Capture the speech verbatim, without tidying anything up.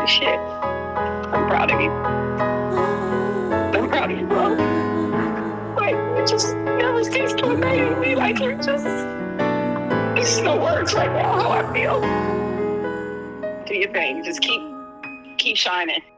shit. I'm proud of you. I'm proud of you, bro. Like, you just never cease to amaze me. Like, you're just, there's just no words right now how I feel. Do your thing. Just keep, keep shining.